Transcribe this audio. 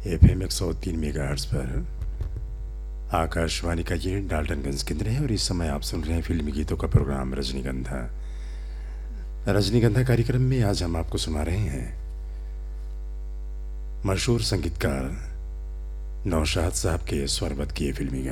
FM 103 megahertz पर आकाशवाणी का ये डाल्टनगंज केंद्र है और इस समय आप सुन रहे हैं फिल्मी गीतों का प्रोग्राम रजनीगंधा। रजनीगंधा कार्यक्रम में आज हम आपको सुना रहे हैं मशहूर संगीतकार नौशाद साहब के स्वरबद्ध किए फिल्मी गाने।